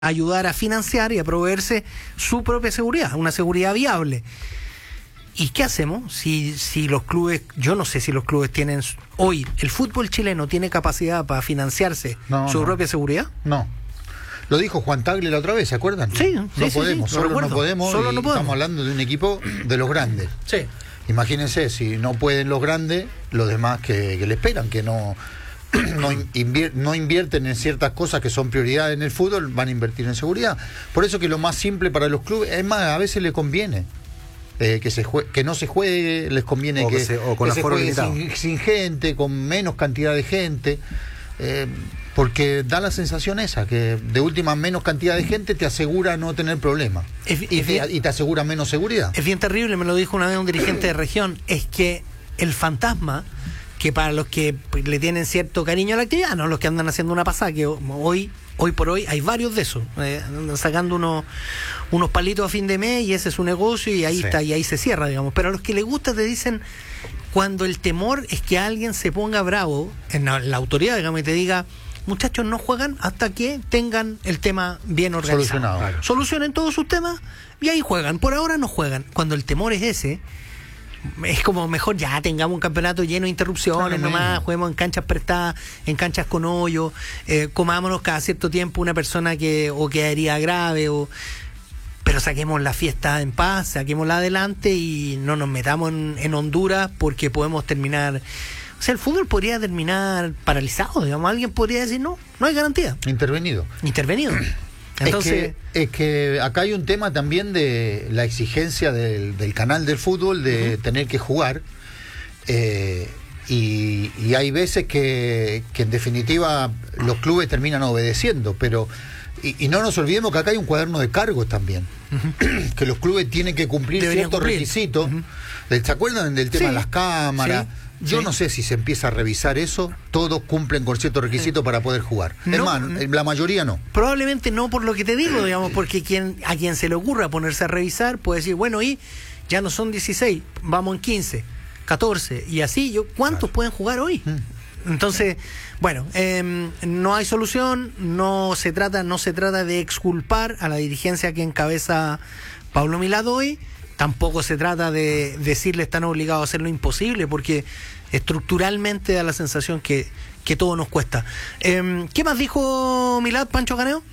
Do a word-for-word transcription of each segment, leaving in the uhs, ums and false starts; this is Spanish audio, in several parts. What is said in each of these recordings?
ayudar a financiar y a proveerse su propia seguridad, una seguridad viable. ¿Y qué hacemos si, si los clubes, yo no sé si los clubes tienen, hoy el fútbol chileno tiene capacidad para financiarse no, su no. propia seguridad? No. Lo dijo Juan Tagle la otra vez, ¿se acuerdan? Sí, no sí, podemos, sí, solo recuerdo. no podemos, Solo y no podemos. Estamos hablando de un equipo de los grandes. Sí. Imagínense, si no pueden los grandes, los demás que, que le esperan, que no, no, invier, no invierten en ciertas cosas que son prioridades en el fútbol, van a invertir en seguridad. Por eso que lo más simple para los clubes, es más, a veces les conviene. Eh, que se jue que no se juegue, les conviene o que, que se, o con que se juegue sin, sin gente, con menos cantidad de gente, eh, porque da la sensación esa, que de última menos cantidad de gente te asegura no tener problemas Es, y, es te, bien, y te asegura menos seguridad. Es bien terrible, me lo dijo una vez un dirigente de región, es que el fantasma, que para los que le tienen cierto cariño a la actividad, no los que andan haciendo una pasada, que hoy hoy por hoy hay varios de esos, eh, andan sacando unos unos palitos a fin de mes y ese es su negocio y ahí Sí. está, y ahí se cierra, digamos. Pero a los que les gusta te dicen, cuando el temor es que alguien se ponga bravo en la, la autoridad, digamos, y te diga, muchachos, no juegan hasta que tengan el tema bien organizado. Solucionado. Claro. Solucionen todos sus temas y ahí juegan. Por ahora no juegan. Cuando el temor es ese, es como mejor ya tengamos un campeonato lleno de interrupciones, Claro, nomás, mismo. juguemos en canchas prestadas, en canchas con hoyo, eh, comámonos cada cierto tiempo una persona que o que herida grave, o pero saquemos la fiesta en paz, saquémosla adelante y no nos metamos en, en Honduras porque podemos terminar. O sea, el fútbol podría terminar paralizado, digamos. Alguien podría decir, no, no hay garantía. Intervenido. Intervenido. Entonces, es, que, es que acá hay un tema también de la exigencia del, del canal del fútbol de uh-huh. tener que jugar, eh, y, y hay veces que, que en definitiva los clubes terminan obedeciendo, pero y, y no nos olvidemos que acá hay un cuaderno de cargos también, uh-huh. que los clubes tienen que cumplir Deberían ciertos cumplir. requisitos. Uh-huh. ¿Se acuerdan del tema Sí. de las cámaras? Sí. Yo Sí. no sé si se empieza a revisar eso, todos cumplen con ciertos requisitos para poder jugar. No, es más, no. la mayoría no. Probablemente no por lo que te digo, digamos, porque quien a quien se le ocurra ponerse a revisar puede decir, bueno, y ya no son dieciséis, vamos en quince, catorce, y así, yo ¿cuántos claro. pueden jugar hoy? Mm. Entonces, bueno, eh, no hay solución, no se trata, no se trata de exculpar a la dirigencia que encabeza Pablo Milad hoy. Tampoco se trata de decirle están obligados a hacer lo imposible, porque estructuralmente da la sensación que, que todo nos cuesta. Eh, ¿Qué más dijo Milad, Pancho Caneo?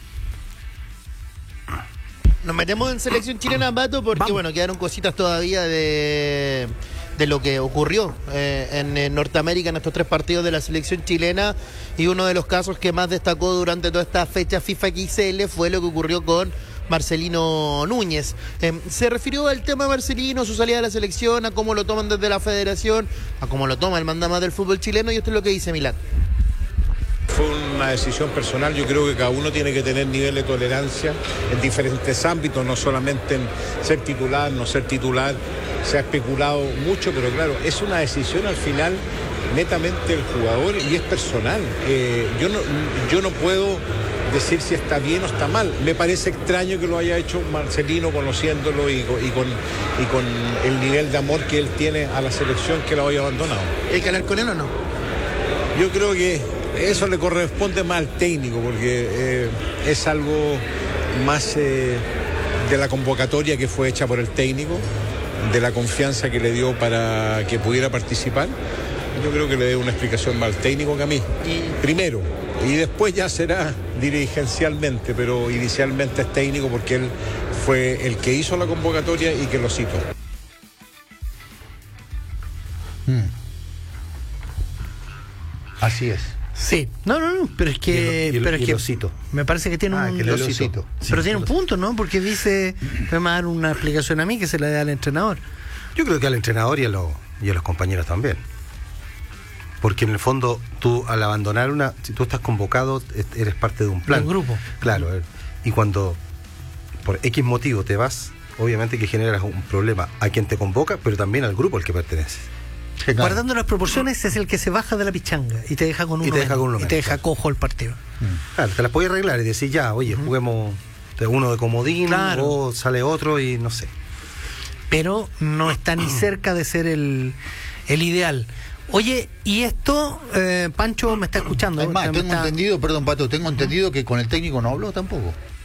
Nos metemos en selección chilena, Pato, porque Vamos. bueno, quedaron cositas todavía de, de lo que ocurrió eh, en, en Norteamérica en estos tres partidos de la selección chilena, y uno de los casos que más destacó durante toda esta fecha FIFA X L fue lo que ocurrió con Marcelino Núñez. Eh, se refirió al tema de Marcelino, su salida de la selección, a cómo lo toman desde la federación, a cómo lo toma el mandamás del fútbol chileno, y esto es lo que dice Milad. Fue una decisión personal, yo creo que cada uno tiene que tener nivel de tolerancia en diferentes ámbitos, no solamente en ser titular, no ser titular. Se ha especulado mucho, pero claro, es una decisión al final netamente del jugador y es personal. Eh, yo no, yo no puedo decir si está bien o está mal. Me parece extraño que lo haya hecho Marcelino, conociéndolo y con, y con, y con el nivel de amor que él tiene a la selección, que lo haya abandonado. ¿Hay que hablar con él o no? Yo creo que eso le corresponde más al técnico, porque eh, es algo más eh, de la convocatoria que fue hecha por el técnico, de la confianza que le dio para que pudiera participar. Yo creo que le dé una explicación más al técnico que a mí, y primero, y después ya será dirigencialmente, pero inicialmente es técnico porque él fue el que hizo la convocatoria y que lo citó. Mm. Así es. Sí, no, no, no, pero es que, Y el- y el- pero es y que lo cito. me parece que tiene Ah, un, que lo lo cito. cito. Pero Sí, tiene un lo- punto, ¿no? Porque dice, me va a dar una explicación a mí que se la dé al entrenador. Yo creo que al entrenador y a, los, y a los compañeros también. Porque en el fondo, tú al abandonar una, si tú estás convocado, eres parte de un plan. De un grupo. Claro. eh, Y cuando por X motivo te vas, obviamente que generas un problema a quien te convoca, pero también al grupo al que perteneces. Sí, claro. Guardando las proporciones, es el que se baja de la pichanga y te deja con uno Y te deja menos, con uno y te menos, deja claro. cojo el partido. Claro, te las puedes arreglar y decir ya, oye, uh-huh. juguemos de uno de comodín, Claro. o sale otro y no sé. Pero no está ni cerca de ser el, el ideal. Oye, y esto, eh, Pancho me está escuchando. Es más, me tengo está... entendido, perdón Pato, tengo entendido que con el técnico no habló tampoco.